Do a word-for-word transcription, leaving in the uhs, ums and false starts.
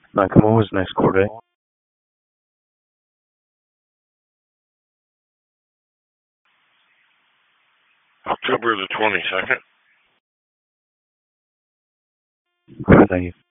Like, I'm always next court date. October the twenty-second. All right, thank you.